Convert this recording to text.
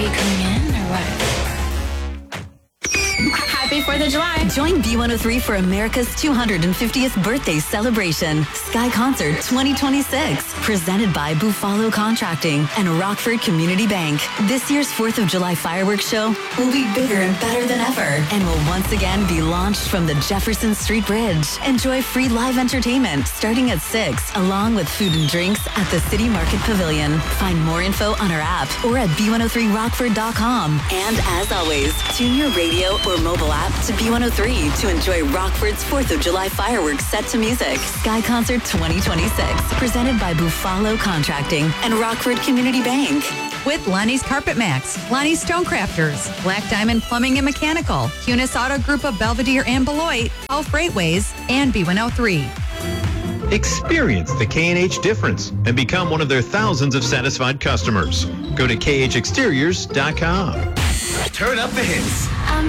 you coming in or what? Happy 4th of July. Join B103 for America's 250th birthday celebration. Sky Concert 2026. Presented by Buffalo Contracting and Rockford Community Bank. This year's 4th of July fireworks show will be bigger and better than ever and will once again be launched from the Jefferson Street Bridge. Enjoy free live entertainment starting at 6, along with food and drinks at the City Market Pavilion. Find more info on our app or at b103rockford.com. And as always, tune your radio or mobile app to B103 to enjoy Rockford's 4th of July fireworks set to music. Sky Concert 2026, presented by Buffalo Contracting and Rockford Community Bank. With Lonnie's Carpet Max, Lonnie's Stonecrafters, Black Diamond Plumbing and Mechanical, Cunis Auto Group of Belvedere and Beloit, All Freightways, and B103. Experience the K&H difference and become one of their thousands of satisfied customers. Go to khexteriors.com. Turn up the hits.